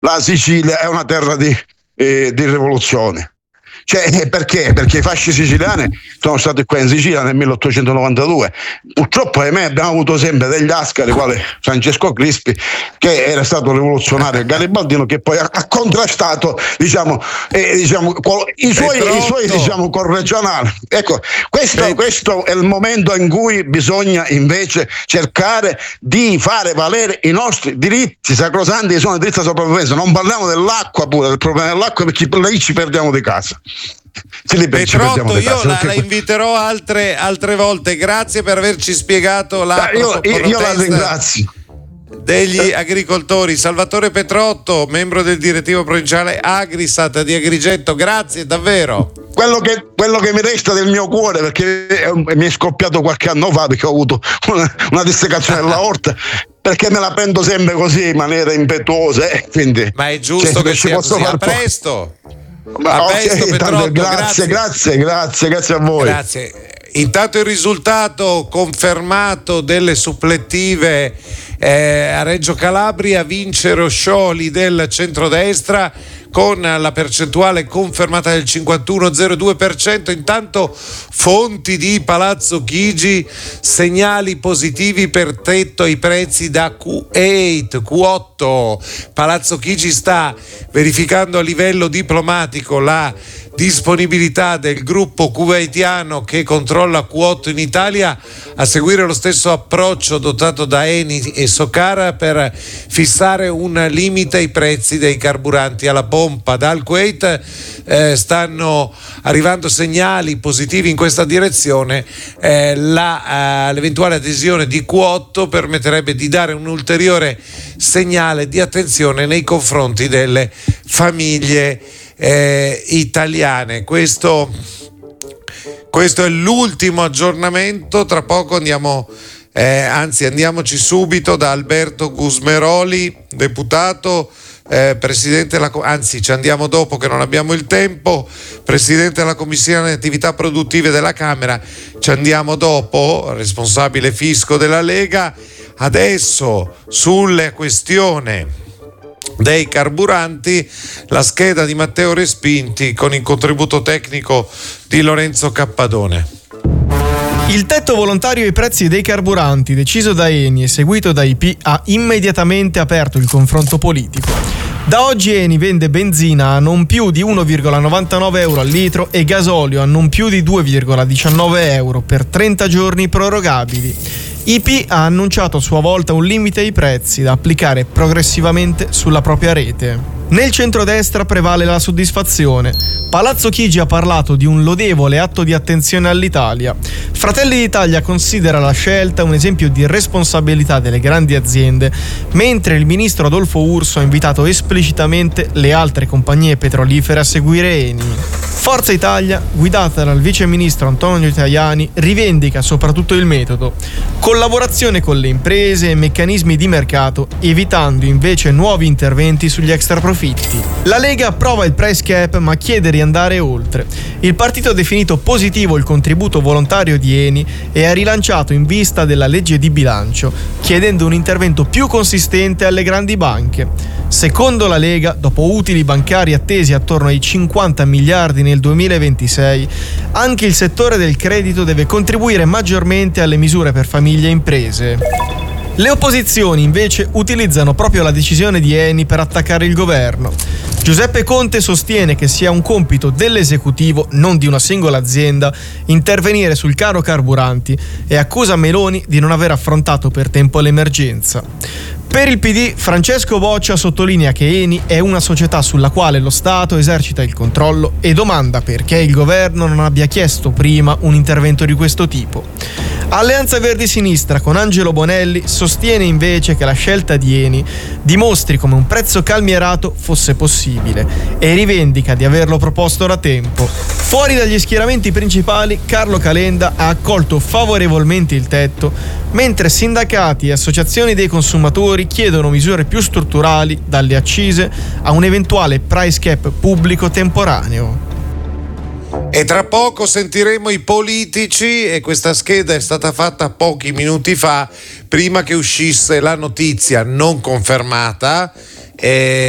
la Sicilia è una terra di rivoluzione. Cioè, perché? Perché i fasci siciliani sono stati qua in Sicilia nel 1892. Purtroppo, ahimè, abbiamo avuto sempre degli ascari, quale Francesco Crispi, che era stato rivoluzionario garibaldino, che poi ha contrastato, i suoi corregionali. Ecco, questo è il momento in cui bisogna invece cercare di fare valere i nostri diritti sacrosanti, che sono i diritti alla sopravvivenza. Non parliamo dell'acqua pure, del problema dell'acqua, perché lì ci perdiamo di casa. Petrotto, io la inviterò altre volte. Grazie per averci spiegato io la ringrazio degli agricoltori. Salvatore Petrotto, membro del direttivo provinciale Agrisat di Agrigento, grazie davvero. Quello che mi resta del mio cuore, perché mi è scoppiato qualche anno fa, perché ho avuto una dissecazione dell'aorta, perché me la prendo sempre così in maniera impetuosa, quindi, ma è giusto che sia così. A presto. Grazie a voi. Grazie. Intanto il risultato confermato delle supplettive a Reggio Calabria: vincero Scioli del centrodestra con la percentuale confermata del 51,02%. Intanto fonti di Palazzo Chigi, segnali positivi per tetto ai prezzi da Q8. Palazzo Chigi sta verificando a livello diplomatico la disponibilità del gruppo kuwaitiano che controlla Q8 in Italia a seguire lo stesso approccio adottato da Eni e Socara per fissare un limite ai prezzi dei carburanti alla pompa. Dal Kuwait stanno arrivando segnali positivi in questa direzione. L'eventuale adesione di Q8 permetterebbe di dare un ulteriore segnale di attenzione nei confronti delle famiglie italiane. Questo è l'ultimo aggiornamento. Tra poco andiamoci subito da Alberto Gusmeroli, deputato, presidente ci andiamo dopo che non abbiamo il tempo, presidente della Commissione Attività Produttive della Camera. Ci andiamo dopo, responsabile fisco della Lega. Adesso sulle questione dei carburanti, la scheda di Matteo Respinti con il contributo tecnico di Lorenzo Cappadone. Il tetto volontario ai prezzi dei carburanti, deciso da Eni e seguito da IP, ha immediatamente aperto il confronto politico. Da oggi Eni vende benzina a non più di 1,99 euro al litro e gasolio a non più di 2,19 euro per 30 giorni prorogabili. IP ha annunciato a sua volta un limite ai prezzi da applicare progressivamente sulla propria rete. Nel centrodestra prevale la soddisfazione. Palazzo Chigi ha parlato di un lodevole atto di attenzione all'Italia. Fratelli d'Italia considera la scelta un esempio di responsabilità delle grandi aziende, mentre il ministro Adolfo Urso ha invitato esplicitamente le altre compagnie petrolifere a seguire Eni. Forza Italia, guidata dal vice ministro Antonio Tajani, rivendica soprattutto il metodo: collaborazione con le imprese e meccanismi di mercato, evitando invece nuovi interventi sugli extraprofitti. La Lega approva il price cap ma chiede di andare oltre. Il partito ha definito positivo il contributo volontario di Eni e ha rilanciato in vista della legge di bilancio, chiedendo un intervento più consistente alle grandi banche. Secondo la Lega, dopo utili bancari attesi attorno ai 50 miliardi nel 2026, anche il settore del credito deve contribuire maggiormente alle misure per famiglie e imprese. Le opposizioni invece utilizzano proprio la decisione di Eni per attaccare il governo. Giuseppe Conte sostiene che sia un compito dell'esecutivo, non di una singola azienda, intervenire sul caro carburanti e accusa Meloni di non aver affrontato per tempo l'emergenza. Per il PD, Francesco Boccia sottolinea che Eni è una società sulla quale lo Stato esercita il controllo e domanda perché il governo non abbia chiesto prima un intervento di questo tipo. Alleanza Verdi-Sinistra con Angelo Bonelli sostiene invece che la scelta di Eni dimostri come un prezzo calmierato fosse possibile e rivendica di averlo proposto da tempo. Fuori dagli schieramenti principali, Carlo Calenda ha accolto favorevolmente il tetto, mentre sindacati e associazioni dei consumatori chiedono misure più strutturali, dalle accise a un eventuale price cap pubblico temporaneo. E tra poco sentiremo i politici, e questa scheda è stata fatta pochi minuti fa, prima che uscisse la notizia non confermata